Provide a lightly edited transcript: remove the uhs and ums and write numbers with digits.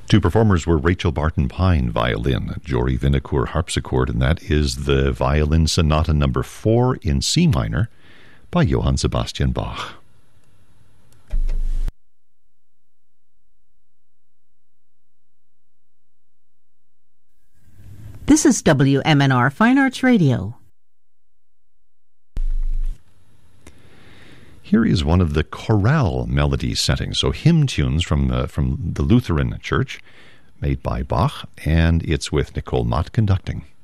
Two performers were Rachel Barton Pine, violin, Jory Vinocourt, harpsichord, and that is the Violin Sonata No. 4 in C minor by Johann Sebastian Bach. This is WMNR Fine Arts Radio. Here is one of the chorale melody settings, so hymn tunes from the Lutheran Church, made by Bach, and it's with Nicole Mott conducting.